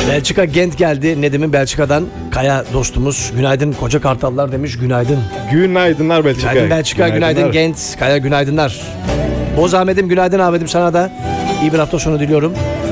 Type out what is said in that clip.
Belçika Gent geldi. Nedim'in Belçika'dan. Kaya dostumuz. Günaydın koca kartallar demiş. Günaydın. Günaydınlar Belçika. Günaydın Belçika, günaydın Gent. Kaya günaydınlar. Boz Ahmet'im günaydın Ahmet'im sana da. İyi bir hafta sonu diliyorum.